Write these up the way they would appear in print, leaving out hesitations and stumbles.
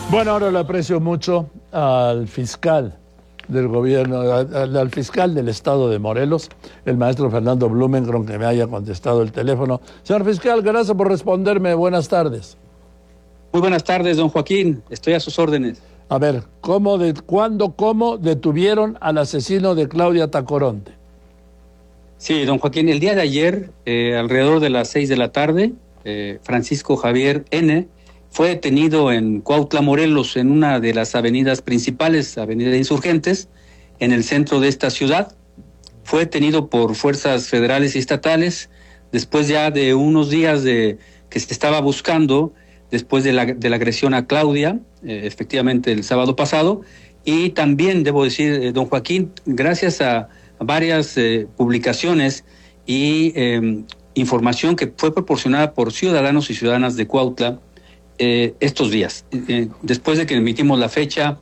Bueno, ahora le aprecio mucho al fiscal del gobierno, al fiscal del estado de Morelos, el maestro Fernando Blumenkron, que me haya contestado el teléfono. Señor fiscal, gracias por responderme. Buenas tardes. Muy buenas tardes, don Joaquín. Estoy a sus órdenes. A ver, ¿cómo detuvieron al asesino de Claudia Tacoronte? Sí, don Joaquín, el día de ayer, alrededor de las 6 de la tarde, Francisco Javier N. fue detenido en Cuautla, Morelos, en una de las avenidas principales, Avenida Insurgentes, en el centro de esta ciudad. Fue detenido por fuerzas federales y estatales, después ya de unos días que se estaba buscando, después de la agresión a Claudia, efectivamente el sábado pasado, y también, debo decir, don Joaquín, gracias a varias publicaciones y información que fue proporcionada por ciudadanos y ciudadanas de Cuautla estos días. Después de que emitimos la ficha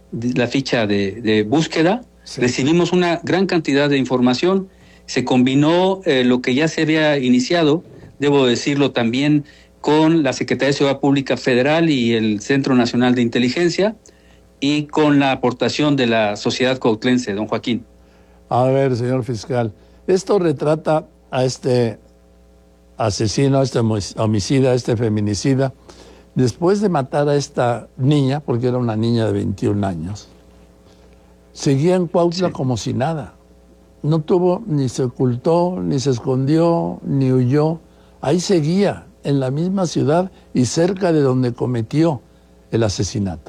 de búsqueda, sí, recibimos una gran cantidad de información, se combinó lo que ya se había iniciado, debo decirlo también, con la Secretaría de Seguridad Pública Federal y el Centro Nacional de Inteligencia, y con la aportación de la sociedad cuautlense, don Joaquín. A ver, señor fiscal, esto retrata a este asesino, a este homicida, a este feminicida, después de matar a esta niña, porque era una niña de 21 años, seguía en Cuautla, sí, como si nada. No tuvo, ni se ocultó, ni se escondió, ni huyó. Ahí seguía, en la misma ciudad y cerca de donde cometió el asesinato.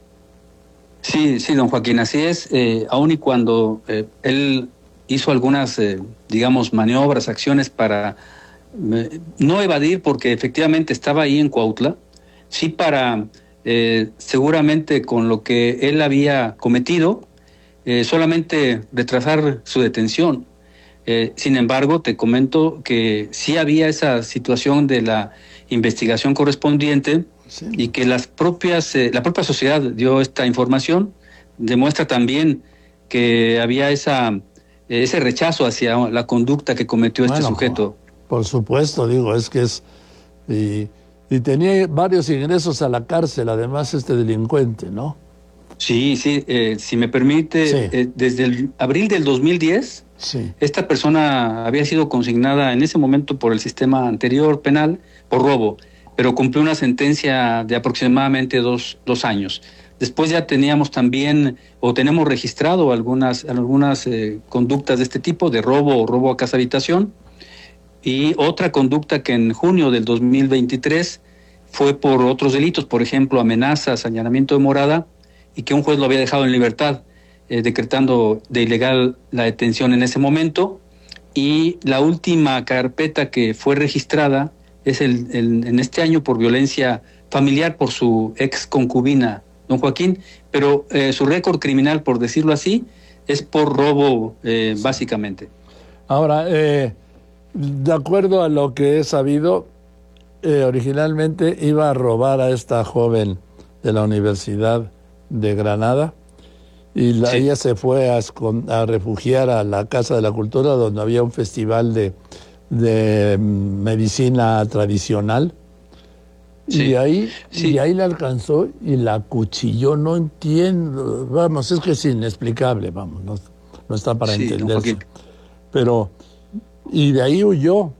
Sí, sí, don Joaquín, así es. Aun y cuando él hizo algunas, digamos, maniobras, acciones para no evadir, porque efectivamente estaba ahí en Cuautla, sí para, seguramente con lo que él había cometido, solamente retrasar su detención. Sin embargo, te comento que sí había esa situación de la investigación correspondiente, sí, y que la propia sociedad dio esta información, demuestra también que había ese rechazo hacia la conducta que cometió este sujeto. Por supuesto, digo, es que es... Y tenía varios ingresos a la cárcel, además, este delincuente, ¿no? Sí, sí, si me permite, sí, desde el abril del 2010, sí, esta persona había sido consignada en ese momento por el sistema anterior penal por robo, pero cumplió una sentencia de aproximadamente dos años. Después ya teníamos también, o tenemos registrado algunas conductas de este tipo, de robo o robo a casa habitación, y otra conducta que en junio del 2023 fue por otros delitos, por ejemplo, amenazas, allanamiento de morada, y que un juez lo había dejado en libertad, decretando de ilegal la detención en ese momento. Y la última carpeta que fue registrada es en este año por violencia familiar por su ex concubina, don Joaquín, pero su récord criminal, por decirlo así, es por robo, básicamente. Ahora, de acuerdo a lo que he sabido, originalmente iba a robar a esta joven de la Universidad de Granada y sí, ella se fue a refugiar a la Casa de la Cultura, donde había un festival de medicina tradicional, sí, y ahí la alcanzó y la acuchilló. No entiendo, vamos, es que es inexplicable, vamos, no está para entenderse, pero y de ahí huyó.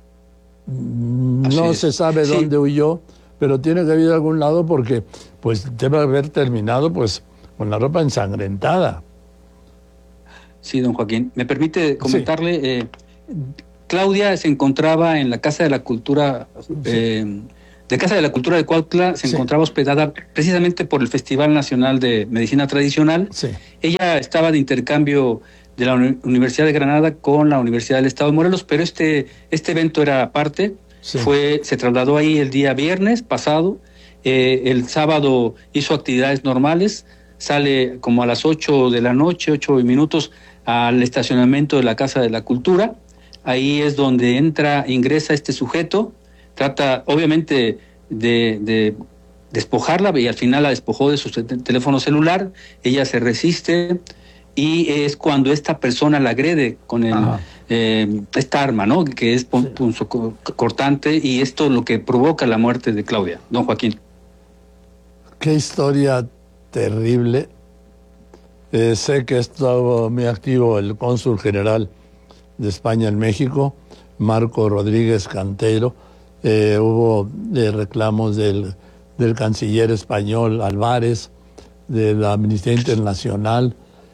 No se sabe dónde huyó, pero tiene que haber algún lado, porque pues debe haber terminado pues con la ropa ensangrentada. Sí, don Joaquín. ¿Me permite comentarle? Sí. Claudia se encontraba en la Casa de la Cultura, Casa de la Cultura de Cuautla, se encontraba hospedada precisamente por el Festival Nacional de Medicina Tradicional. Sí. Ella estaba de intercambio de la Universidad de Granada con la Universidad del Estado de Morelos, pero este evento era aparte. Sí. Se trasladó ahí el día viernes pasado, el sábado hizo actividades normales, sale como a las 8 de la noche, 8 minutos, al estacionamiento de la Casa de la Cultura. Ahí es donde ingresa este sujeto, trata obviamente de despojarla, y al final la despojó de su teléfono celular. Ella se resiste y es cuando esta persona la agrede con esta arma, ¿no? Que es punzocortante, y esto es lo que provoca la muerte de Claudia, don Joaquín. Qué historia terrible. Sé que estuvo muy activo el cónsul general de España en México, Marco Rodríguez Cantero. Hubo reclamos del canciller español Álvarez, de la Amnistía Internacional.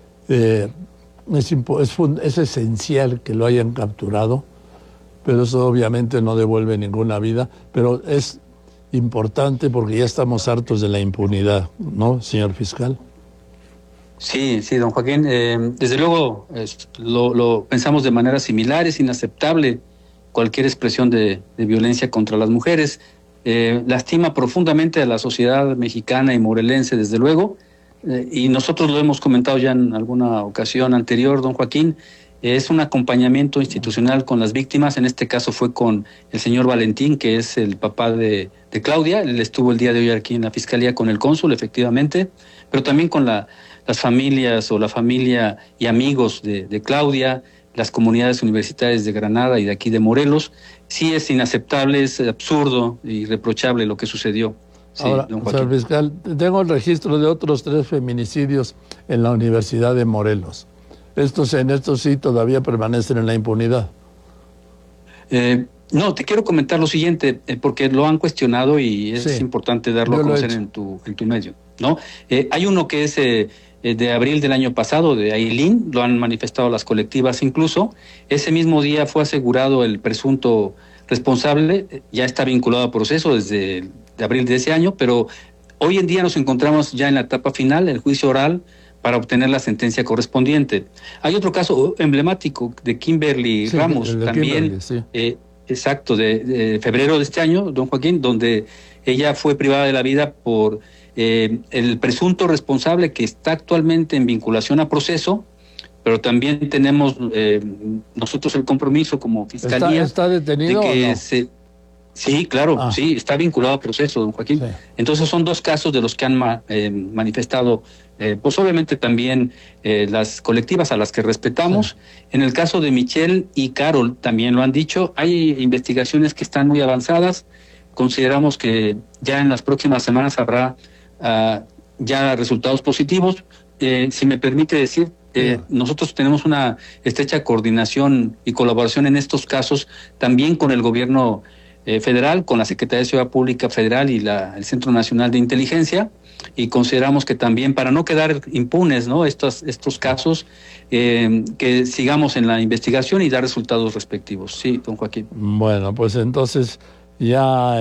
Es esencial que lo hayan capturado, pero eso obviamente no devuelve ninguna vida, pero es importante porque ya estamos hartos de la impunidad, ¿no, señor fiscal? Sí, sí, don Joaquín. Desde luego lo pensamos de manera similar. Es inaceptable cualquier expresión de violencia contra las mujeres. Lastima profundamente a la sociedad mexicana y morelense, desde luego. Y nosotros lo hemos comentado ya en alguna ocasión anterior, don Joaquín. Es un acompañamiento institucional con las víctimas. En este caso fue con el señor Valentín, que es el papá de Claudia. Él estuvo el día de hoy aquí en la Fiscalía con el cónsul, efectivamente, pero también con las familias o la familia y amigos de Claudia, las comunidades universitarias de Granada y de aquí de Morelos. Sí, es inaceptable, es absurdo y reprochable lo que sucedió. Sí, ahora, señor fiscal, tengo el registro de otros 3 feminicidios en la Universidad de Morelos. En estos sí todavía permanecen en la impunidad. No, te quiero comentar lo siguiente, porque lo han cuestionado y es importante darlo a conocer en tu medio, ¿no? Hay uno que es de abril del año pasado, de Ailín, lo han manifestado las colectivas incluso. Ese mismo día fue asegurado el presunto responsable, ya está vinculado a proceso desde de abril de ese año, pero hoy en día nos encontramos ya en la etapa final, el juicio oral, para obtener la sentencia correspondiente. Hay otro caso emblemático de Kimberly Ramos, también, exacto, de febrero de este año, don Joaquín, donde ella fue privada de la vida por el presunto responsable que está actualmente en vinculación a proceso, pero también tenemos nosotros el compromiso como Fiscalía. ¿Está detenido de que o no? Sí, claro, sí, está vinculado a proceso, don Joaquín. Sí. Entonces son 2 casos de los que han manifestado, pues obviamente también las colectivas a las que respetamos. Sí. En el caso de Michelle y Carol también lo han dicho, hay investigaciones que están muy avanzadas. Consideramos que ya en las próximas semanas habrá ya resultados positivos. Si me permite decir, nosotros tenemos una estrecha coordinación y colaboración en estos casos también con el gobierno federal, con la Secretaría de Seguridad Pública Federal y el Centro Nacional de Inteligencia, y consideramos que también para no quedar impunes, ¿no?, estos casos, que sigamos en la investigación y dar resultados respectivos. Sí, don Joaquín. Bueno, pues entonces ya,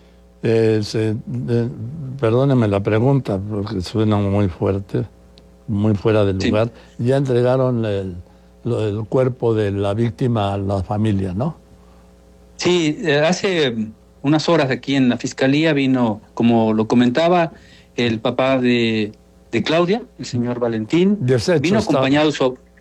perdóneme la pregunta porque suena muy fuerte, muy fuera del lugar. Ya entregaron el cuerpo de la víctima a la familia, ¿no? Sí, hace unas horas aquí en la Fiscalía vino, como lo comentaba, el papá de Claudia, el señor Valentín. Vino acompañado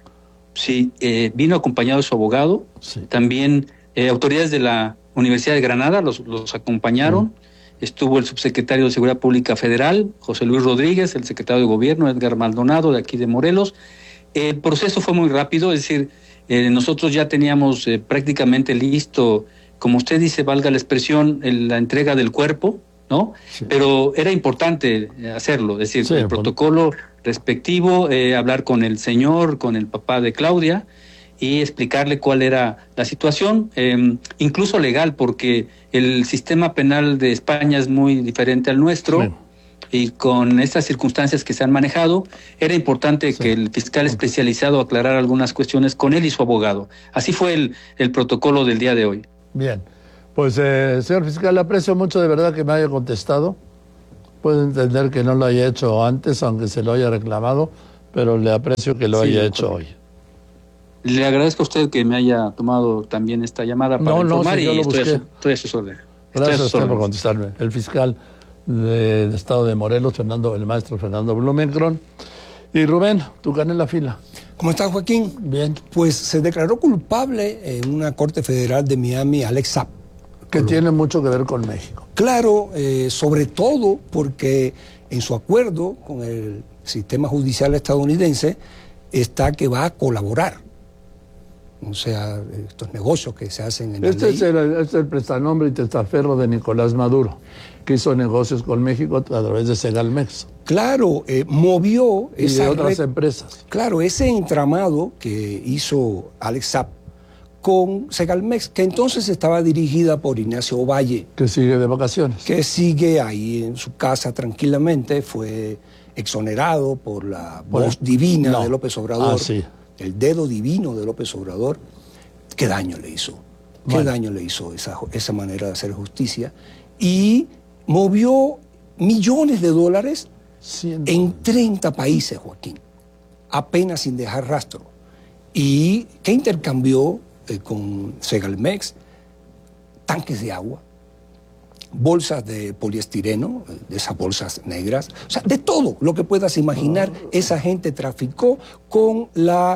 vino acompañado de su abogado. Sí. También autoridades de la Universidad de Granada los acompañaron. Estuvo el subsecretario de Seguridad Pública Federal, José Luis Rodríguez, el secretario de Gobierno, Edgar Maldonado, de aquí de Morelos. El proceso fue muy rápido, es decir, nosotros ya teníamos prácticamente listo, como usted dice, valga la expresión, la entrega del cuerpo, ¿no? Sí. Pero era importante hacerlo, es decir, el protocolo respectivo, hablar con el señor, con el papá de Claudia, y explicarle cuál era la situación, incluso legal, porque el sistema penal de España es muy diferente al nuestro. Sí. Y con estas circunstancias que se han manejado, era importante que el fiscal especializado aclarara algunas cuestiones con él y su abogado. Así fue el protocolo del día de hoy. Bien, pues señor fiscal, le aprecio mucho de verdad que me haya contestado. Puedo entender que no lo haya hecho antes, aunque se lo haya reclamado, pero le aprecio que lo haya hecho hoy. Le agradezco a usted que me haya tomado también esta llamada para informar, y estoy a sus órdenes. Gracias a usted por contestarme. El fiscal del Estado de Morelos, el maestro Fernando Blumenkron. Y Rubén, tu canela fila. ¿Cómo estás, Joaquín? Bien. Pues se declaró culpable en una corte federal de Miami Alex Saab. Que tiene mucho que ver con México. Claro, sobre todo porque en su acuerdo con el sistema judicial estadounidense está que va a colaborar. O sea, estos negocios que se hacen en Este es el prestanombre y testaferro de Nicolás Maduro. que hizo negocios con México a través de Segalmex. Claro, movió y de otras empresas. Claro, ese entramado que hizo Alex Saab con Segalmex, que entonces estaba dirigida por Ignacio Valle. Que sigue de vacaciones. Que sigue ahí en su casa tranquilamente, fue exonerado por la voz divina de López Obrador, sí. El dedo divino de López Obrador. ¿Qué daño le hizo? ¿Qué daño le hizo esa manera de hacer justicia? Y movió millones de dólares en 30 países, Joaquín, apenas sin dejar rastro. ¿Y qué intercambió con Segalmex? Tanques de agua, bolsas de poliestireno, de esas bolsas negras, o sea, de todo lo que puedas imaginar, esa gente traficó con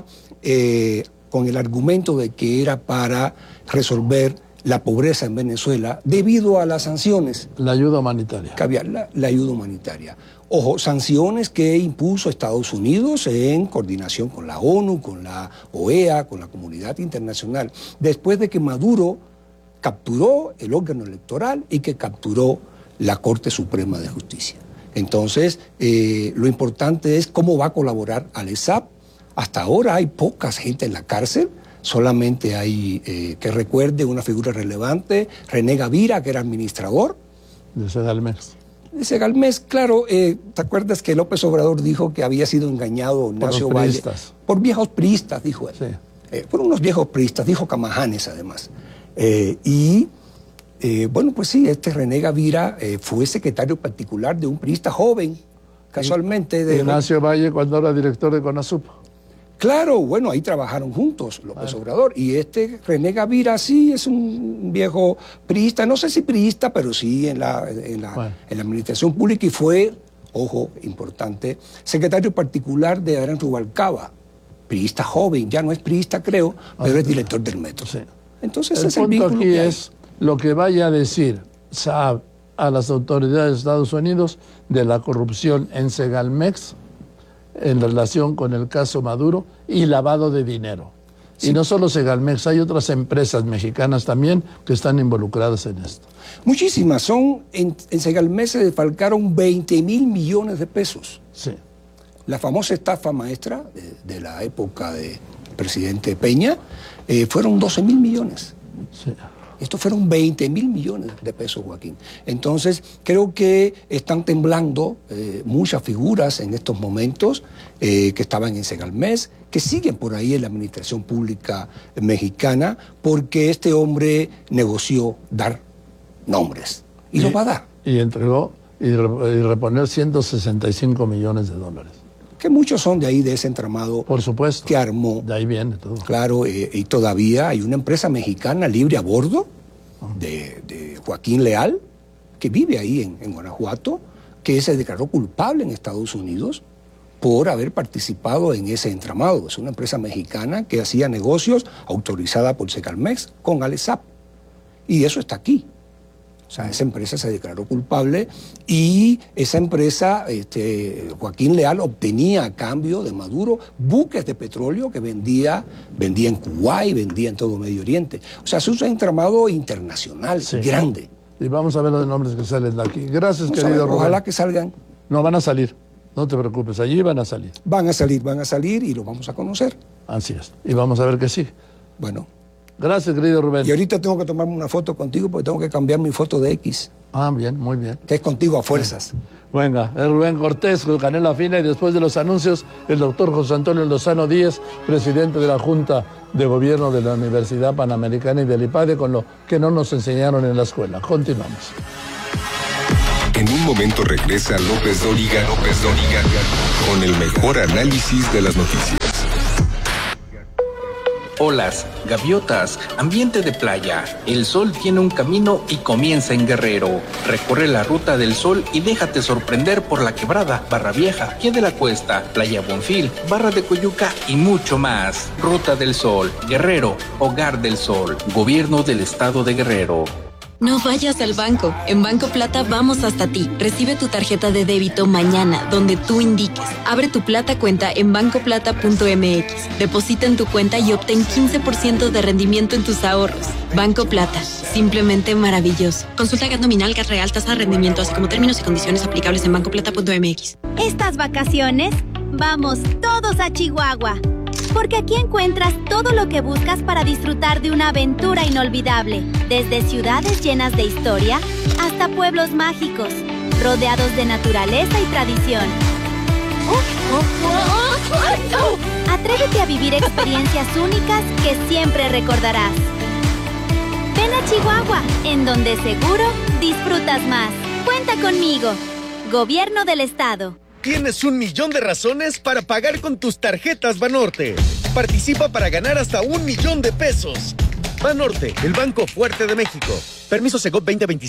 el argumento de que era para resolver la pobreza en Venezuela debido a las sanciones. La ayuda humanitaria. Que había la ayuda humanitaria. Ojo, sanciones que impuso Estados Unidos en coordinación con la ONU, con la OEA, con la comunidad internacional, después de que Maduro capturó el órgano electoral y que capturó la Corte Suprema de Justicia. Entonces, lo importante es cómo va a colaborar Alex Saab. Hasta ahora hay poca gente en la cárcel, solamente hay, que recuerde, una figura relevante, René Gavira, que era administrador. De Segalmex. De Segalmex, claro, ¿te acuerdas que López Obrador dijo que había sido engañado Ignacio Valle? Por viejos priistas, dijo él. Sí. Por unos viejos priistas, dijo Camajanes además. Bueno, pues sí, este René Gavira fue secretario particular de un priista joven, casualmente. De Ignacio Valle, cuando era director de CONASUP. Claro, bueno, ahí trabajaron juntos López Obrador. Y este René Gavira sí es un viejo priista, no sé si priista, pero sí en la administración pública, y fue, ojo, importante, secretario particular de Adrián Rubalcaba, priista joven, ya no es priista creo, pero es director del Metro. Sí. Entonces el punto aquí es lo que vaya a decir Saab a las autoridades de Estados Unidos de la corrupción en Segalmex en relación con el caso Maduro y lavado de dinero. Sí. Y no solo Segalmex, hay otras empresas mexicanas también que están involucradas en esto. Muchísimas. En Segalmex se defalcaron 20,000 millones de pesos. Sí. La famosa estafa maestra de la época del presidente Peña fueron 12,000 millones. Sí. Estos fueron 20,000 millones de pesos, Joaquín. Entonces, creo que están temblando muchas figuras en estos momentos que estaban en Segalmex, que siguen por ahí en la administración pública mexicana, porque este hombre negoció dar nombres. Y lo va a dar. Y entregó y reponer 165 millones de dólares. Que muchos son de ahí, de ese entramado. Por supuesto. Que armó. De ahí viene todo. Claro, y todavía hay una empresa mexicana libre a bordo de Joaquín Leal, que vive ahí en Guanajuato, que se declaró culpable en Estados Unidos por haber participado en ese entramado. Es una empresa mexicana que hacía negocios autorizada por Segalmex con Alex Saab. Y eso está aquí. O sea, esa empresa se declaró culpable y esa empresa, Joaquín Leal, obtenía a cambio de Maduro buques de petróleo que vendía en Kuwait, vendía en todo Medio Oriente. O sea, es un entramado internacional, grande. Y vamos a ver los nombres que salen de aquí. Gracias, querido Rubén. Ojalá que salgan. No, van a salir. No te preocupes, allí van a salir. Van a salir y los vamos a conocer. Así es. Y vamos a ver qué sigue. Bueno. Gracias, querido Rubén. Y ahorita tengo que tomarme una foto contigo porque tengo que cambiar mi foto de X. Ah, bien, muy bien. Que es contigo a fuerzas. Venga, es Rubén Cortés con Canela Fina, y después de los anuncios, el doctor José Antonio Lozano Díez, presidente de la Junta de Gobierno de la Universidad Panamericana y del IPADE, con lo que no nos enseñaron en la escuela. Continuamos. En un momento regresa López Dóriga con el mejor análisis de las noticias. Olas, gaviotas, ambiente de playa. El sol tiene un camino y comienza en Guerrero. Recorre la ruta del sol y déjate sorprender por La Quebrada, Barra Vieja, Pie de la Cuesta, Playa Bonfil, Barra de Coyuca y mucho más. Ruta del Sol, Guerrero, Hogar del Sol, Gobierno del Estado de Guerrero. No vayas al banco. En Banco Plata vamos hasta ti. Recibe tu tarjeta de débito mañana, donde tú indiques. Abre tu Plata cuenta en bancoplata.mx. Deposita en tu cuenta y obtén 15% de rendimiento en tus ahorros. Banco Plata. Simplemente maravilloso. Consulta GAT nominal, GAT real, tasa de rendimiento, así como términos y condiciones aplicables en bancoplata.mx. Estas vacaciones, vamos todos a Chihuahua. Porque aquí encuentras todo lo que buscas para disfrutar de una aventura inolvidable. Desde ciudades llenas de historia hasta pueblos mágicos, rodeados de naturaleza y tradición. Atrévete a vivir experiencias únicas que siempre recordarás. Ven a Chihuahua, en donde seguro disfrutas más. Cuenta conmigo. Gobierno del Estado. Tienes 1,000,000 de razones para pagar con tus tarjetas Banorte. Participa para ganar hasta 1,000,000 de pesos. Banorte, el banco fuerte de México. Permiso Segov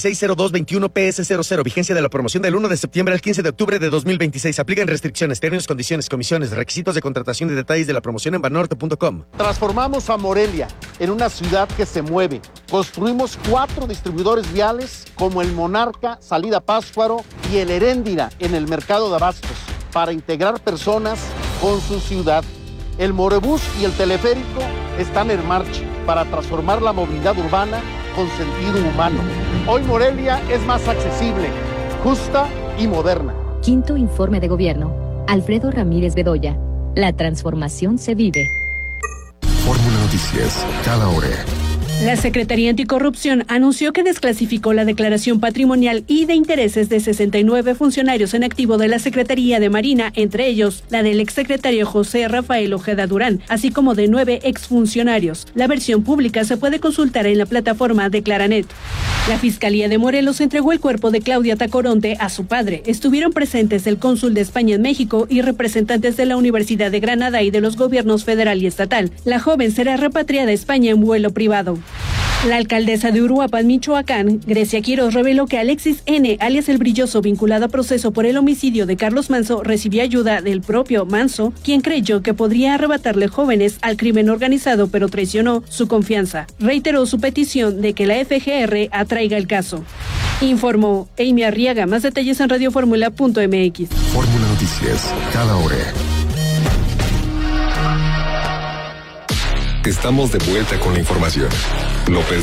2026-0221-PS00. Vigencia de la promoción del 1 de septiembre al 15 de octubre de 2026. Aplican restricciones, términos, condiciones, comisiones, requisitos de contratación y detalles de la promoción en banorte.com. Transformamos a Morelia en una ciudad que se mueve. Construimos 4 distribuidores viales como el Monarca, Salida Pátzcuaro y el Heréndira en el mercado de abastos para integrar personas con su ciudad. El Morebús y el teleférico están en marcha para transformar la movilidad urbana con sentido humano. Hoy Morelia es más accesible, justa y moderna. Quinto informe de gobierno. Alfredo Ramírez Bedoya. La transformación se vive. Fórmula Noticias, cada hora. La Secretaría Anticorrupción anunció que desclasificó la declaración patrimonial y de intereses de 69 funcionarios en activo de la Secretaría de Marina, entre ellos la del exsecretario José Rafael Ojeda Durán, así como de 9 exfuncionarios. La versión pública se puede consultar en la plataforma de Claranet. La Fiscalía de Morelos entregó el cuerpo de Claudia Tacoronte a su padre. Estuvieron presentes el cónsul de España en México y representantes de la Universidad de Granada y de los gobiernos federal y estatal. La joven será repatriada a España en vuelo privado. La alcaldesa de Uruapan, Michoacán, Grecia Quiroz, reveló que Alexis N., alias El Brilloso, vinculado a proceso por el homicidio de Carlos Manso, recibió ayuda del propio Manso, quien creyó que podría arrebatarle jóvenes al crimen organizado, pero traicionó su confianza. Reiteró su petición de que la FGR atraiga el caso. Informó Amy Arriaga. Más detalles en radioformula.mx. Fórmula Noticias, cada hora. Estamos de vuelta con la información. López